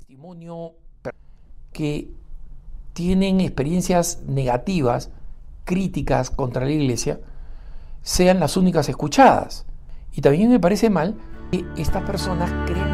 testimonio que tienen experiencias negativas, críticas contra la Iglesia, sean las únicas escuchadas. Y también me parece mal que estas personas crean